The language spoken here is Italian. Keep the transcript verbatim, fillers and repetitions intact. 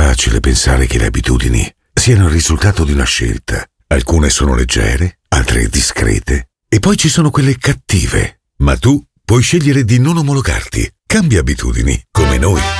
facile pensare che le abitudini siano il risultato di una scelta. Alcune sono leggere, altre discrete, e poi ci sono quelle cattive. Ma tu puoi scegliere di non omologarti. Cambia abitudini, come noi.